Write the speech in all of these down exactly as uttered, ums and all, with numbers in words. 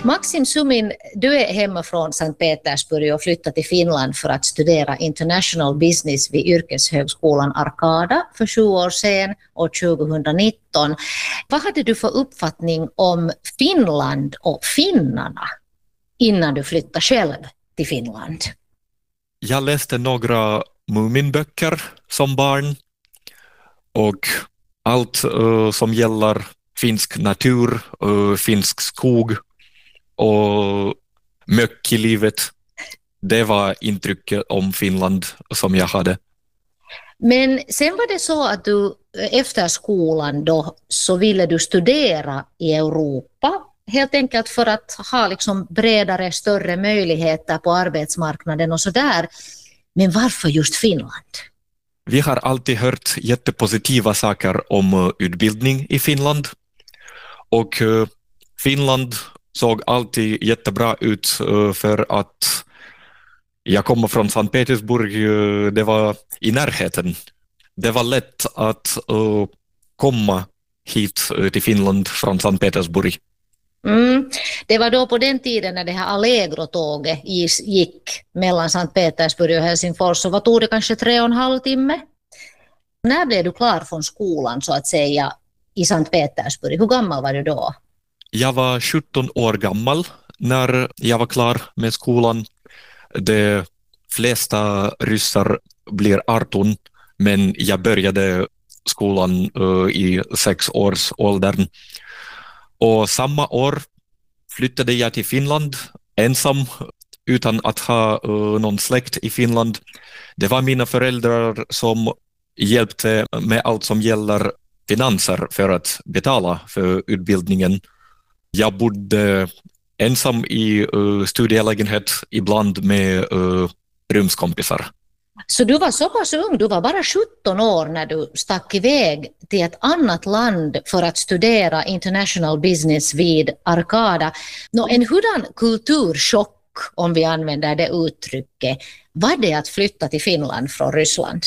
Maxim Sumin, du är hemma från Sankt Petersburg och flyttat till Finland för att studera international business vid yrkeshögskolan Arkada för sju år sedan, år tjugonitton. Vad hade du för uppfattning om Finland och finnarna innan du flyttade själv till Finland? Jag läste några Muminböcker som barn och allt uh, som gäller finsk natur, uh, finsk skog och mycket i livet. Det var intrycket om Finland som jag hade. Men sen var det så att du efter skolan då så ville du studera i Europa, helt enkelt för att ha liksom bredare, större möjligheter på arbetsmarknaden och sådär. Men varför just Finland? Vi har alltid hört jättepositiva saker om utbildning i Finland. Och uh, Finland såg alltid jättebra ut uh, för att jag kommer från Sankt Petersburg, uh, det var i närheten. Det var lätt att uh, komma hit uh, till Finland från Sankt Petersburg. Mm. Det var då på den tiden när det här Allegro-tåget gick mellan Sankt Petersburg och Helsingfors, så vad tog det, kanske tre och en halv timme? När blev du klar från skolan så att säga i Sankt Petersburg? Hur gammal var du då? Jag var sjutton år gammal när jag var klar med skolan. De flesta ryssar blir arton, men jag började skolan uh, i sex års åldern. Och samma år flyttade jag till Finland ensam utan att ha uh, någon släkt i Finland. Det var mina föräldrar som hjälpte med allt som gäller finanser för att betala för utbildningen. Jag bodde ensam i uh, studielägenhet, ibland med uh, rumskompisar. Så du var så pass ung, du var bara sjutton år när du stack iväg till ett annat land för att studera international business vid Arkada. Nå, en hurdan kulturchock, om vi använder det uttrycket, var det att flytta till Finland från Ryssland?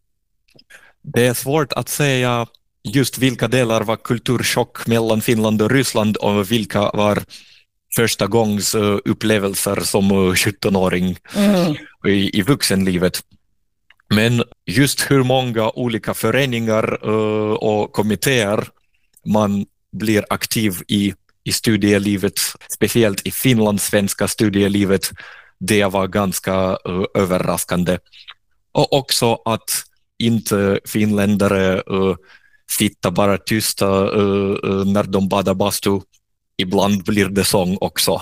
Det är svårt att säga just vilka delar var kulturchock mellan Finland och Ryssland och vilka var första gångs upplevelser som sjuttonåring mm. i, i vuxenlivet. Men just hur många olika föreningar uh, och kommittéer man blir aktiv i, i studielivet, speciellt i finlandssvenska studielivet, det var ganska uh, överraskande. Och också att inte finländare uh, sitter bara tysta uh, uh, när de badar bastu. Ibland blir det sång också.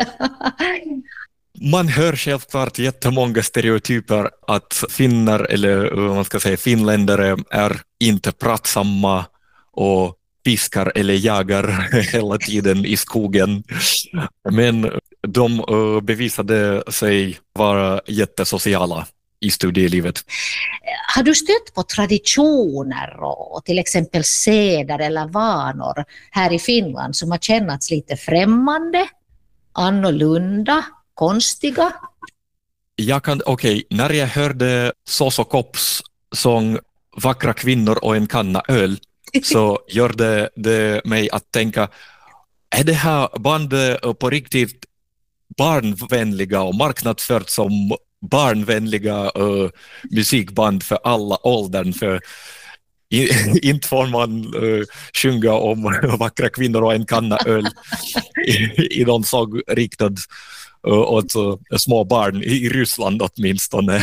Man hör självklart jättemånga stereotyper att finnar eller man ska säga finländare är inte pratsamma och fiskar eller jagar hela tiden i skogen. Men de bevisade sig vara jättesociala i studielivet. Har du stött på traditioner och till exempel seder eller vanor här i Finland som har kännats lite främmande, annorlunda, konstiga? Jag kan, okej, okay, när jag hörde Soso Kopps sång Vackra kvinnor och en kanna öl så gjorde det mig att tänka, är det här bandet på riktigt barnvänliga och marknadsfört som barnvänliga uh, musikband för alla åldern, för i, inte får man uh, sjunga om vackra kvinnor och en kanna öl i, i någon sång riktad uh, åt uh, små barn i Ryssland åtminstone.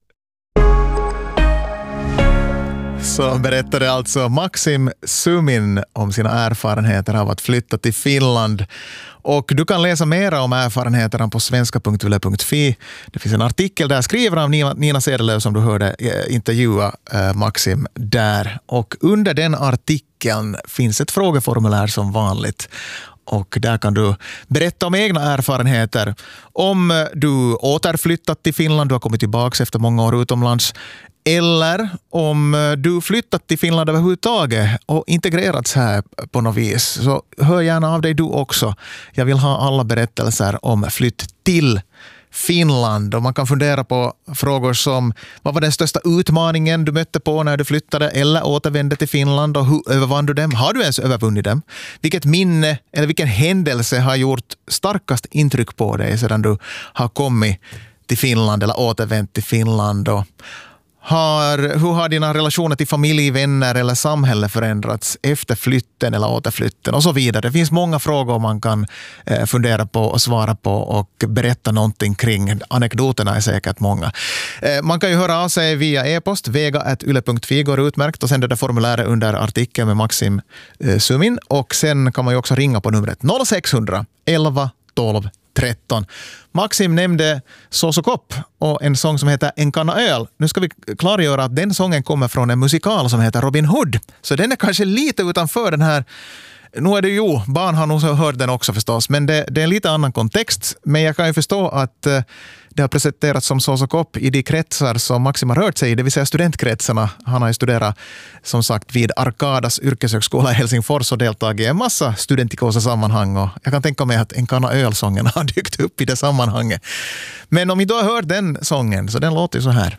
Så berättade alltså Maxim Sumin om sina erfarenheter av att flytta till Finland. Och du kan läsa mer om erfarenheterna på svenska punkt yle punkt fi. Det finns en artikel där skriven av Nina, Nina Sedelöv som du hörde intervjua eh, Maxim där. Och under den artikeln finns ett frågeformulär som vanligt. Och där kan du berätta om egna erfarenheter. Om du återflyttat till Finland, du har kommit tillbaka efter många år utomlands. Eller om du flyttat till Finland överhuvudtaget och integrerats här på något vis, så hör gärna av dig du också. Jag vill ha alla berättelser om flytt till Finland, och man kan fundera på frågor som: vad var den största utmaningen du mötte på när du flyttade eller återvände till Finland, och hur övervann du dem? Har du ens övervunnit dem? Vilket minne eller vilken händelse har gjort starkast intryck på dig sedan du har kommit till Finland eller återvänt till Finland? Och Har, hur har dina relationer till familj, vänner eller samhälle förändrats efter flytten eller återflytten och så vidare? Det finns många frågor man kan eh, fundera på och svara på och berätta någonting kring. Anekdoterna är säkert många. Eh, man kan ju höra av sig via e-post, vega at yle punkt fi går utmärkt, och sen är det formuläret under artikeln med Maxim eh, Sumin, och sen kan man ju också ringa på numret noll sex hundra elva tolv tretton. Maxim nämnde Zozo Kopp och en sång som heter En kanna öl. Nu ska vi klargöra att den sången kommer från en musikal som heter Robin Hood. Så den är kanske lite utanför den här. Nu är det ju, barn har nog hört den också förstås, men det, det är en lite annan kontext. Men jag kan ju förstå att uh, det har presenterats som Zozo Kopp i de kretsar som Maxim har rört sig i, det vill säga studentkretsarna. Han har ju studerat som sagt vid Arkadas yrkeshögskola i Helsingfors och deltagit i en massa studentikosa sammanhang, och jag kan tänka mig att En kanna öl-sången har dykt upp i det sammanhanget. Men om ni då har hört den sången, så den låter ju så här.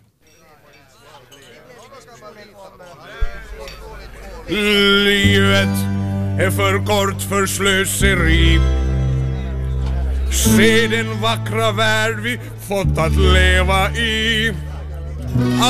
Livet är för kort för slöseri. Se den vackra värld vi fått att leva i.